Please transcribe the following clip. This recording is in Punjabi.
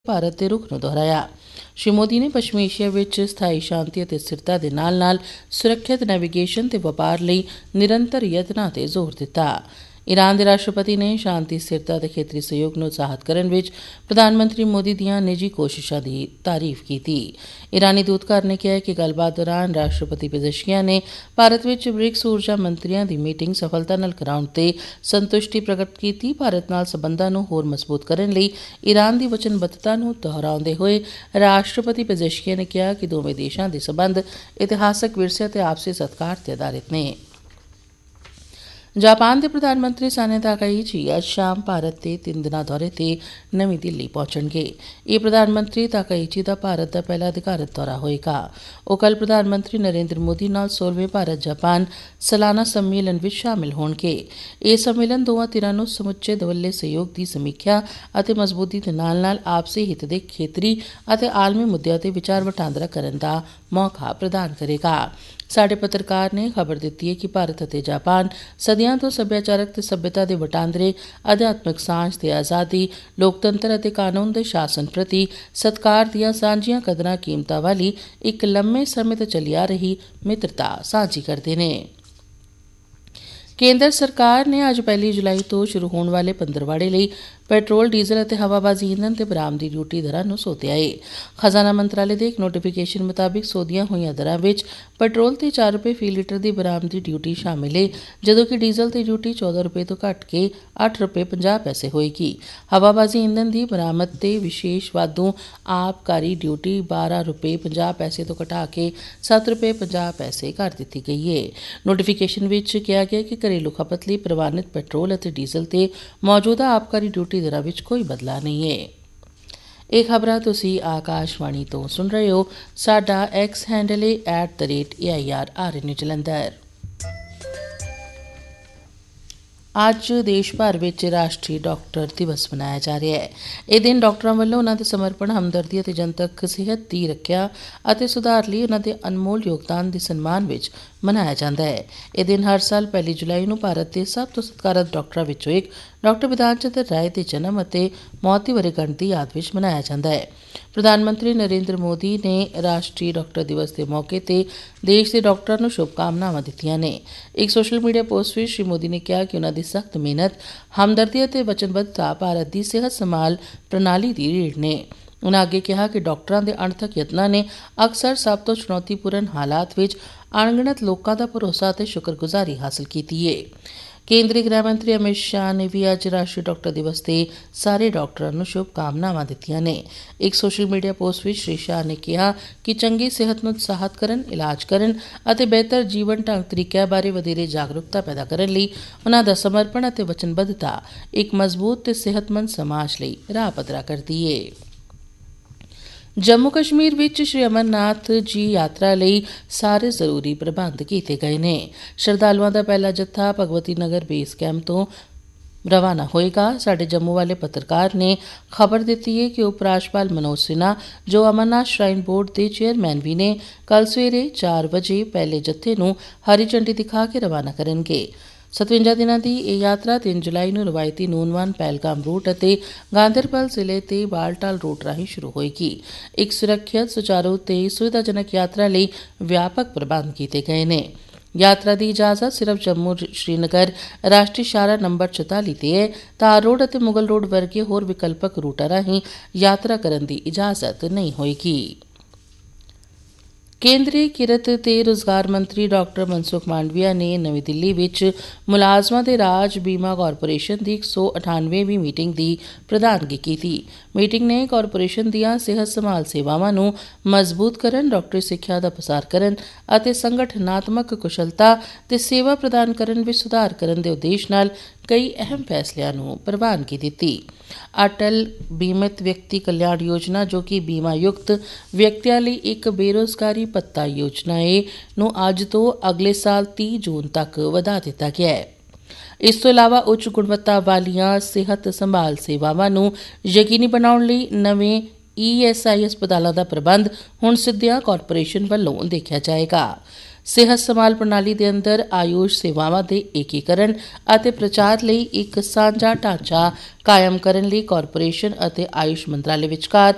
ਭਾਰਤ ਦੇ ਰੁਖ ਨੂੰ ਦੁਹਰਾਇਆ। ਸ਼੍ਰੀ ਮੋਦੀ ਨੇ ਪੱਛਮੀ ਏਸ਼ੀਆ ਵਿੱਚ ਸਥਾਈ ਸ਼ਾਂਤੀ ਅਤੇ ਸਥਿਰਤਾ ਦੇ ਨਾਲ-ਨਾਲ ਸੁਰੱਖਿਅਤ ਨੈਵੀਗੇਸ਼ਨ ਤੇ ਵਪਾਰ ਲਈ ਨਿਰੰਤਰ ਯਤਨਾਂ ਤੇ ਜ਼ੋਰ ਦਿੱਤਾ। ਈਰਾਨ ਦੇ ਰਾਸ਼ਟਰਪਤੀ ਨੇ ਸ਼ਾਂਤੀ, ਸਥਿਰਤਾ ਅਤੇ ਖੇਤਰੀ ਸਹਿਯੋਗ ਨੂੰ ਉਤਸ਼ਾਹਿਤ ਕਰਨ ਵਿੱਚ ਪ੍ਰਧਾਨ ਮੰਤਰੀ ਮੋਦੀ ਦੀਆਂ ਨਿੱਜੀ ਕੋਸ਼ਿਸ਼ਾਂ ਦੀ ਤਾਰੀਫ ਕੀਤੀ। ਈਰਾਨੀ ਦੂਤਘਰ ਨੇ ਕਿਹਾ ਕਿ ਗੱਲਬਾਤ ਦੌਰਾਨ ਰਾਸ਼ਟਰਪਤੀ ਪੇਜ਼ੈਸ਼ਕਿਆਂ ਨੇ ਭਾਰਤ ਵਿੱਚ ਬ੍ਰਿਕਸ ਊਰਜਾ ਮੰਤਰੀਆਂ ਦੀ ਮੀਟਿੰਗ ਸਫਲਤਾ ਨਾਲ ਕਰਾਉਣ ਤੇ ਸੰਤੁਸ਼ਟੀ ਪ੍ਰਗਟ ਕੀਤੀ। ਭਾਰਤ ਨਾਲ ਸਬੰਧਾਂ ਨੂੰ ਹੋਰ ਮਜ਼ਬੂਤ ਕਰਨ ਲਈ ਈਰਾਨ ਦੀ ਵਚਨਬੱਧਤਾ ਨੂੰ ਦੁਹਰਾਉਂਦੇ ਹੋਏ ਰਾਸ਼ਟਰਪਤੀ ਪੇਜ਼ੈਸ਼ਕਿਆਂ ਨੇ ਕਿਹਾ ਕਿ ਦੋਵੇਂ ਦੇਸ਼ਾਂ ਦੇ ਸਬੰਧ ਇਤਿਹਾਸਕ ਵਿਰਸੇ ਅਤੇ ਆਪਸੀ ਸਤਿਕਾਰ ਤੇ ਆਧਾਰਿਤ ਨੇ। ਜਾਪਾਨ ਦੇ ਪ੍ਰਧਾਨ ਮੰਤਰੀ ਸਾਨੇ ਤਾਕਾਈਚੀ ਅੱਜ ਸ਼ਾਮ ਭਾਰਤ ਦੇ 3 ਦਿਨਾਂ ਦੌਰੇ ਤੇ ਨਵੀਂ ਦਿੱਲੀ ਪਹੁੰਚਣਗੇ। ਇਹ ਪ੍ਰਧਾਨ ਮੰਤਰੀ ਤਾਕਾਈਚੀ ਦਾ ਭਾਰਤ ਦਾ ਪਹਿਲਾ ਅਧਿਕਾਰਤ ਦੌਰਾ ਹੋਏਗਾ। ਉਹ ਕੱਲ੍ਹ ਪ੍ਰਧਾਨ ਮੰਤਰੀ ਨਰਿੰਦਰ ਮੋਦੀ ਨਾਲ 16ਵੇਂ ਭਾਰਤ ਜਾਪਾਨ ਸਾਲਾਨਾ ਸੰਮੇਲਨ ਵਿੱਚ ਸ਼ਾਮਿਲ ਹੋਣਗੇ। ਇਹ ਸੰਮੇਲਨ ਦੋਵਾਂ ਧਿਰਾਂ ਨੂੰ ਸਮੁੱਚੇ ਦੁਵੱਲੇ ਸਹਿਯੋਗ ਦੀ ਸਮੀਖਿਆ ਅਤੇ ਮਜ਼ਬੂਤੀ ਦੇ ਨਾਲ-ਨਾਲ ਆਪਸੀ ਹਿੱਤ ਦੇ ਖੇਤਰੀ ਅਤੇ ਆਲਮੀ ਮੁੱਦਿਆਂ ਤੇ ਵਿਚਾਰ ਵਟਾਂਦਰਾ ਕਰਨ ਦਾ ਮੌਕਾ ਪ੍ਰਦਾਨ ਕਰੇਗਾ। ਸਾਡੇ ਪੱਤਰਕਾਰ ਨੇ ਖਬਰ ਦਿੱਤੀ ਹੈ ਕਿ ਭਾਰਤ ਅਤੇ ਜਾਪਾਨ ਸਦੀਆਂ ਤੋਂ ਸੱਭਿਆਚਾਰਕ ਤੇ ਸੱਭਿਅਤਾ ਦੇ ਵਟਾਂਦਰੇ, ਅਧਿਆਤਮਿਕ ਸਾਂਝ ਤੇ ਆਜ਼ਾਦੀ, ਲੋਕਤੰਤਰ ਅਤੇ ਕਾਨੂੰਨ ਦੇ ਸ਼ਾਸਨ ਪ੍ਰਤੀ ਸਤਿਕਾਰ ਦੀਆਂ ਸਾਂਝੀਆਂ ਕਦਰਾਂ ਕੀਮਤਾਂ ਵਾਲੀ ਇੱਕ ਲੰਮੇ ਸਮੇਂ ਤੋਂ ਚੱਲੀ ਆ ਰਹੀ ਮਿੱਤਰਤਾ ਸਾਂਝੀ ਕਰਦੇ ਨੇ। ਕੇਂਦਰ ਸਰਕਾਰ ਨੇ ਅੱਜ 1 ਜੁਲਾਈ ਤੋਂ ਸ਼ੁਰੂ ਹੋਣ ਵਾਲੇ ਪੰਦਰਵਾੜੇ ਲਈ ਪੈਟਰੋਲ, ਡੀਜ਼ਲ ਅਤੇ ਹਵਾਬਾਜ਼ੀ ਈਂਧਨ ਤੇ ਬਰਾਮਦੀ ਡਿਊਟੀ ਦਰਾਂ ਨੂੰ ਸੋਧਿਆ ਹੈ। ਖਜ਼ਾਨਾ ਮੰਤਰਾਲੇ ਦੇ ਇੱਕ ਨੋਟੀਫਿਕੇਸ਼ਨ ਮੁਤਾਬਿਕ ਸੋਧੀਆਂ ਹੋਈਆਂ ਦਰਾਂ ਵਿੱਚ ਪੈਟਰੋਲ ਤੇ 4 ਰੁਪਏ ਫੀ ਲੀਟਰ ਦੀ ਬਰਾਮਦੀ ਡਿਊਟੀ ਸ਼ਾਮਿਲ ਹੈ, ਜਦੋਂ ਕਿ ਡੀਜ਼ਲ ਤੇ ਡਿਊਟੀ 14 ਰੁਪਏ ਤੋਂ ਘੱਟ ਕੇ 8 ਰੁਪਏ 50 ਪੈਸੇ ਹੋਏਗੀ। ਹਵਾਬਾਜ਼ੀ ਈਂਧਨ ਦੀ ਬਰਾਮਦ ਤੇ ਵਿਸ਼ੇਸ਼ ਵਾਧੂ ਆਬਕਾਰੀ ਡਿਊਟੀ 12 ਰੁਪਏ 50 ਪੈਸੇ ਤੋਂ ਘਟਾ ਕੇ 7 ਰੁਪਏ 50 ਪੈਸੇ ਕਰ ਦਿੱਤੀ ਗਈ ਹੈ। ਨੋਟੀਫਿਕੇਸ਼ਨ ਵਿੱਚ ਕਿਹਾ ਗਿਆ ਕਿ ਘਰੇਲੂ ਖਪਤ ਲਈ ਪ੍ਰਵਾਨਿਤ ਪੈਟਰੋਲ ਅਤੇ ਡੀਜ਼ਲ ਤੇ ਮੌਜੂਦਾ ਆਬਕਾਰੀ ਡਿਊਟੀ ਦਰਾਂ ਵਿੱਚ ਕੋਈ ਬਦਲਾਅ ਨਹੀਂ ਹੈ। ਇਹ ਖਬਰਾਂ ਤੁਸੀਂ ਆਕਾਸ਼ਵਾਣੀ ਤੋਂ ਸੁਣ ਰਹੇ ਹੋ। ਸਾਡਾ ਐਕਸ ਹੈਂਡਲ ਹੈ @AIRRN ਜਲੰਧਰ। ਅੱਜ ਦੇਸ਼ ਭਰ ਵਿੱਚ ਰਾਸ਼ਟਰੀ ਡਾਕਟਰ ਦਿਵਸ ਮਨਾਇਆ ਜਾ ਰਿਹਾ ਹੈ। ਇਹ ਦਿਨ ਡਾਕਟਰਾਂ ਵੱਲੋਂ ਉਨ੍ਹਾਂ ਦੇ ਸਮਰਪਣ, ਹਮਦਰਦੀ ਅਤੇ ਜਨਤਕ ਸਿਹਤ ਦੀ ਰੱਖਿਆ ਅਤੇ ਸੁਧਾਰ ਲਈ ਉਨ੍ਹਾਂ ਦੇ ਅਨਮੋਲ ਯੋਗਦਾਨ ਦੇ ਸਨਮਾਨ ਵਿੱਚ ਮਨਾਇਆ ਜਾਂਦਾ ਹੈ। ਇਹ ਦਿਨ ਹਰ ਸਾਲ 1 ਜੁਲਾਈ ਨੂੰ ਭਾਰਤ ਦੇ ਸਭ ਤੋਂ ਸਤਿਕਾਰਤ ਡਾਕਟਰਾਂ ਵਿੱਚੋਂ ਇੱਕ ਡਾਕਟਰ ਬਿਧਾਨ ਚੰਦਰ ਰਾਏ ਦੇ ਜਨਮ ਅਤੇ ਮੌਤ ਦੀ ਵਰ੍ਹੇਗੰਢ ਦੀ ਯਾਦ ਵਿੱਚ ਮਨਾਇਆ ਜਾਂਦਾ ਹੈ। ਪ੍ਰਧਾਨ ਮੰਤਰੀ ਨਰਿੰਦਰ ਮੋਦੀ ਨੇ ਰਾਸ਼ਟਰੀ ਡਾਕਟਰ ਦਿਵਸ ਦੇ ਮੌਕੇ ਤੇ ਦੇਸ਼ ਦੇ ਡਾਕਟਰਾਂ ਨੂੰ ਸ਼ੁਭਕਾਮਨਾਵਾਂ ਦਿੱਤੀਆਂ ਨੇ। ਇੱਕ ਸੋਸ਼ਲ ਮੀਡੀਆ ਪੋਸਟ ਵਿੱਚ ਸ਼੍ਰੀ ਮੋਦੀ ਨੇ ਕਿਹਾ ਕਿ ਉਨ੍ਹਾਂ ਦੀ ਸਖਤ ਮਿਹਨਤ, ਹਮਦਰਦੀ ਅਤੇ ਵਚਨਬੱਧਤਾ ਭਾਰਤ ਦੀ ਸਿਹਤ ਸੰਭਾਲ ਪ੍ਰਣਾਲੀ ਦੀ ਰੀੜ੍ਹ ਨੇ। ਉਨ੍ਹਾਂ ਅੱਗੇ ਕਿਹਾ ਕਿ ਡਾਕਟਰਾਂ ਦੇ ਅਣਥੱਕ ਯਤਨਾਂ ਨੇ ਅਕਸਰ ਸਭ ਤੋਂ ਚੁਣੌਤੀਪੂਰਨ ਹਾਲਾਤ ਵਿੱਚ ਅਣਗਿਣਤ ਲੋਕਾਂ ਦਾ ਭਰੋਸਾ ਅਤੇ ਸ਼ੁਕਰਗੁਜ਼ਾਰੀ ਹਾਸਲ ਕੀਤੀ ਹੈ। ਕੇਂਦਰੀ ਗ੍ਰਹਿ ਮੰਤਰੀ ਅਮਿਤ ਸ਼ਾਹ ਨੇ ਵੀ ਅੱਜ ਰਾਸ਼ਟਰੀ ਡਾਕਟਰ ਦਿਵਸ ਤੇ ਸਾਰੇ ਡਾਕਟਰਾਂ ਨੂੰ ਸ਼ੁਭਕਾਮਨਾਵਾਂ ਦਿੱਤੀਆਂ ਨੇ। ਇੱਕ ਸੋਸ਼ਲ ਮੀਡੀਆ ਪੋਸਟ ਵਿੱਚ ਸ਼੍ਰੀ ਸ਼ਾਹ ਨੇ ਕਿਹਾ ਕਿ ਚੰਗੀ ਸਿਹਤ ਨੂੰ ਉਤਸ਼ਾਹਿਤ ਕਰਨ, ਇਲਾਜ ਕਰਨ ਅਤੇ ਬਿਹਤਰ ਜੀਵਨ ਢੰਗ ਤਰੀਕਿਆਂ ਬਾਰੇ ਵਧੇਰੇ ਜਾਗਰੂਕਤਾ ਪੈਦਾ ਕਰਨ ਲਈ ਉਨ੍ਹਾਂ ਦਾ ਸਮਰਪਣ ਅਤੇ ਵਚਨਬੱਧਤਾ ਇੱਕ ਮਜ਼ਬੂਤ ਤੇ ਸਿਹਤਮੰਦ ਸਮਾਜ ਲਈ ਰਾਹ ਪੱਧਰਾ ਕਰਦੀ ਹੈ। ਜੰਮੂ ਕਸ਼ਮੀਰ ਵਿੱਚ ਸ਼੍ਰੀ ਅਮਰਨਾਥ ਜੀ ਯਾਤਰਾ ਲਈ ਸਾਰੇ ਜ਼ਰੂਰੀ ਪ੍ਰਬੰਧ ਕੀਤੇ ਗਏ ਨੇ। ਸ਼ਰਧਾਲੂਆਂ ਦਾ ਪਹਿਲਾ ਜੱਥਾ ਭਗਵਤੀ ਨਗਰ ਬੇਸ ਕੈਂਪ ਤੋਂ ਰਵਾਨਾ ਹੋਏਗਾ। ਸਾਡੇ ਜੰਮੂ ਵਾਲੇ ਪੱਤਰਕਾਰ ਨੇ ਖਬਰ ਦਿੱਤੀ ਹੈ ਕਿ ਉਪ ਰਾਜਪਾਲ ਮਨੋਜ ਸਿਨਹਾ, ਜੋ ਅਮਰਨਾਥ ਸ਼ਰਾਈਨ ਬੋਰਡ ਦੇ ਚੇਅਰਮੈਨ ਵੀ ਨੇ, ਕੱਲ੍ਹ ਸਵੇਰੇ 4 ਵਜੇ ਪਹਿਲੇ ਜੱਥੇ ਨੂੰ ਹਰੀ ਝੰਡੀ ਦਿਖਾ ਕੇ ਰਵਾਨਾ ਕਰਨਗੇ। 57 ਦਿਨਾਂ ਦੀ ਇਹ ਯਾਤਰਾ 3 ਜੁਲਾਈ ਨੂੰ ਰਵਾਇਤੀ ਨੂਨਵਾਨ ਪਹਿਲਗਾਮ ਰੂਟ ਅਤੇ ਗਾਂਦਰਬਲ ਜ਼ਿਲ੍ਹੇ ਤੇ ਬਾਲਟਾਲ ਰੂਟ ਰਾਹੀਂ ਸ਼ੁਰੂ ਹੋਏਗੀ। ਇੱਕ ਸੁਰੱਖਿਅਤ, ਸੁਚਾਰੂ ਤੇ ਸੁਵਿਧਾਜਨਕ ਯਾਤਰਾ ਲਈ ਵਿਆਪਕ ਪ੍ਰਬੰਧ ਕੀਤੇ ਗਏ ਨੇ। ਯਾਤਰਾ ਦੀ ਇਜਾਜ਼ਤ ਸਿਰਫ ਜੰਮੂ ਸ਼੍ਰੀਨਗਰ ਰਾਸ਼ਟਰੀ ਸ਼ਾਹਰਾਹ ਨੰਬਰ 44 ਤੇ ਹੈ। ਤਾਰ ਰੋਡ ਅਤੇ ਮੁਗਲ ਰੋਡ ਵਰਗੇ ਹੋਰ ਵਿਕਲਪਕ ਰੂਟਾਂ ਰਾਹੀਂ ਯਾਤਰਾ ਕਰਨ ਦੀ ਇਜਾਜ਼ਤ ਨਹੀਂ ਹੋਏਗੀ। ਕੇਂਦਰੀ ਕਿਰਤ ਤੇ ਰੁਜ਼ਗਾਰ ਮੰਤਰੀ ਡਾਕਟਰ ਮਨਸੁਖ ਮਾਂਡਵੀਆ ਨੇ ਨਵੀਂ ਦਿੱਲੀ ਵਿੱਚ ਮੁਲਾਜ਼ਮਾਂ ਦੇ ਰਾਜ ਬੀਮਾ ਕਾਰਪੋਰੇਸ਼ਨ ਦੀ 198ਵੀਂ ਮੀਟਿੰਗ ਦੀ ਪ੍ਰਧਾਨਗੀ ਕੀਤੀ। ਮੀਟਿੰਗ ਨੇ ਕਾਰਪੋਰੇਸ਼ਨ ਦੀਆਂ ਸਿਹਤ ਸੰਭਾਲ ਸੇਵਾਵਾਂ ਨੂੰ ਮਜ਼ਬੂਤ ਕਰਨ, ਡਾਕਟਰੀ ਸਿੱਖਿਆ ਦਾ ਪਸਾਰ ਕਰਨ ਅਤੇ ਸੰਗਠਨਾਤਮਕ ਕੁਸ਼ਲਤਾ ਤੇ ਸੇਵਾ ਪ੍ਰਦਾਨ ਕਰਨ ਵਿੱਚ ਸੁਧਾਰ ਕਰਨ ਦੇ ਉਦੇਸ਼ ਨਾਲ ਕਈ ਅਹਿਮ ਫੈਸਲਿਆਂ ਨੂੰ ਪ੍ਰਵਾਨਗੀ ਦਿੱਤੀ। ਅਟਲ ਬੀਮਿਤ ਵਿਅਕਤੀ ਕਲਿਆਣ ਯੋਜਨਾ, ਜੋ ਕਿ ਬੀਮਾ ਯੁਕਤ ਵਿਅਕਤੀਆਂ ਲਈ ਇੱਕ ਬੇਰੁਜ਼ਗਾਰੀ ਭੱਤਾ ਯੋਜਨਾ ਹੈ, ਨੂੰ ਅੱਜ ਤੋਂ ਅਗਲੇ ਸਾਲ 30 ਜੂਨ ਤੱਕ ਵਧਾ ਦਿੱਤਾ ਗਿਆ ਹੈ। ਇਸ ਤੋਂ ਇਲਾਵਾ ਉੱਚ ਗੁਣਵੱਤਾ ਵਾਲੀਆਂ ਸਿਹਤ ਸੰਭਾਲ ਸੇਵਾਵਾਂ ਨੂੰ ਯਕੀਨੀ ਬਣਾਉਣ ਲਈ ਨਵੇਂ ESI ਹਸਪਤਾਲਾਂ ਦਾ ਪ੍ਰਬੰਧ ਹੁਣ ਸਿੱਧਿਆਂ ਕਾਰਪੋਰੇਸ਼ਨ ਵੱਲੋਂ ਦੇਖਿਆ ਜਾਏਗਾ। ਸਿਹਤ ਸੰਭਾਲ ਪ੍ਰਣਾਲੀ ਦੇ ਅੰਦਰ ਆਯੂਸ਼ ਸੇਵਾਵਾਂ ਦੇ ਏਕੀਕਰਨ ਅਤੇ ਪ੍ਰਚਾਰ ਲਈ ਇੱਕ ਸਾਂਝਾ ਢਾਂਚਾ ਕਾਇਮ ਕਰਨ ਲਈ ਕਾਰਪੋਰੇਸ਼ਨ ਅਤੇ ਆਯੁਸ਼ ਮੰਤਰਾਲੇ ਵਿਚਕਾਰ